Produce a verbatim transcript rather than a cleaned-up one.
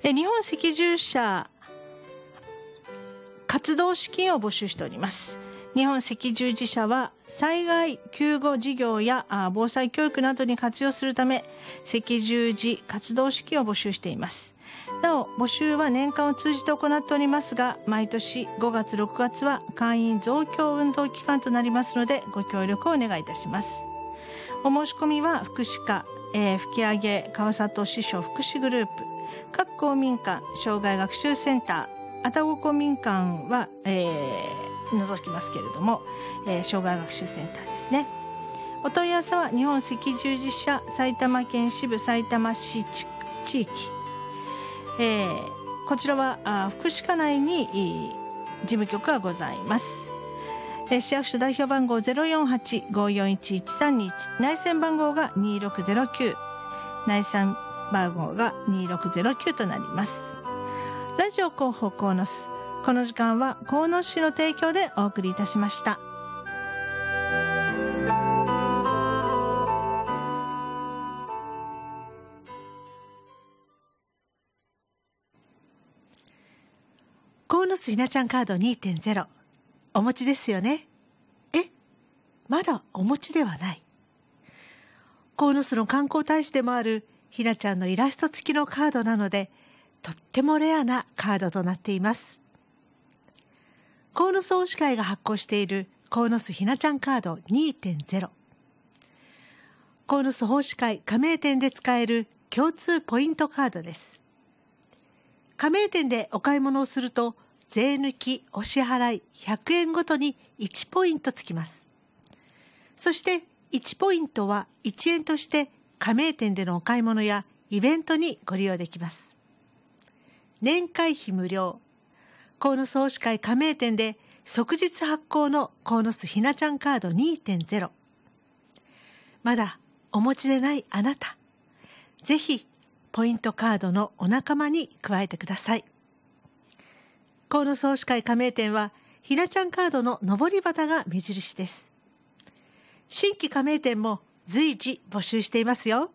え日本赤十字社活動資金を募集しております。日本赤十字社は災害救護事業や防災教育などに活用するため赤十字活動資金を募集しています。なお募集は年間を通じて行っておりますが、毎年ごがつろくがつは会員増強運動期間となりますのでご協力をお願いいたします。お申し込みは福祉課、えー、吹上川里支所福祉グループ、各公民館、障害学習センター、愛宕公民館は、えー、除きますけれども、えー、障害学習センターですね。お問い合わせは日本赤十字社埼玉県支部埼玉市地域、えー、こちらはあ福祉課内に事務局がございます。えー、市役所代表番号 ゼロよんはち ごよんいち いちさんにいち、内線番号がにろくゼロきゅう、内線番号がにろくゼロきゅうとなります。ラジオ広報鴻巣、この時間は鴻巣市の提供でお送りいたしました。鴻巣ひなちゃんカード にてんゼロ お持ちですよね。え、まだお持ちではない。鴻巣の観光大使でもあるひなちゃんのイラスト付きのカードなので、とってもレアなカードとなっています。鴻巣大使会が発行している鴻巣ひなちゃんカード にてんゼロ、 鴻巣奉仕会加盟店で使える共通ポイントカードです。加盟店でお買い物をすると税抜きお支払いひゃくえんごとにいちポイントつきます。そしていちポイントはいちえんとして加盟店でのお買い物やイベントにご利用できます。年会費無料、鴻巣奉仕会加盟店で即日発行の鴻巣ひなちゃんカード にてんゼロ、 まだお持ちでないあなた、ぜひポイントカードのお仲間に加えてください。鴻巣奉仕会加盟店はひなちゃんカードの上り旗が目印です。新規加盟店も随時募集していますよ。